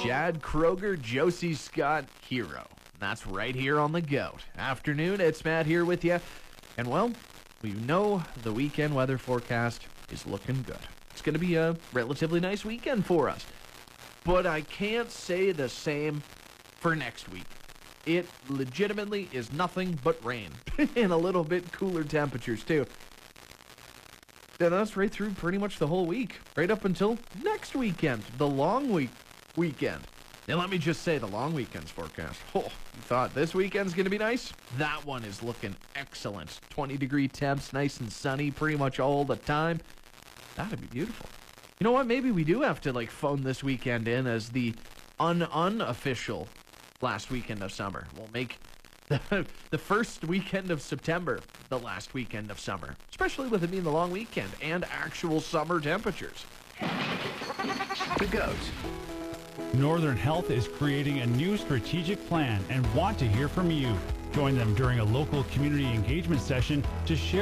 Chad Kroger, Josie Scott, Hero. That's right here on the Goat. Afternoon, it's Matt here with you. And well, we know the weekend weather forecast is looking good. It's going to be a relatively nice weekend for us. But I can't say the same for next week. It legitimately is nothing but rain and a little bit cooler temperatures too. And that's right through pretty much the whole week, right up until next weekend, the long weekend. And let me just say, the long weekend's forecast. Oh, you thought this weekend's going to be nice? That one is looking excellent. 20-degree temps, nice and sunny pretty much all the time. That'd be beautiful. You know what? Maybe we do have to phone this weekend in as the unofficial last weekend of summer. We'll make the first weekend of September the last weekend of summer, especially with it being the long weekend and actual summer temperatures. The Goat. Northern Health is creating a new strategic plan and want to hear from you. Join them during a local community engagement session to share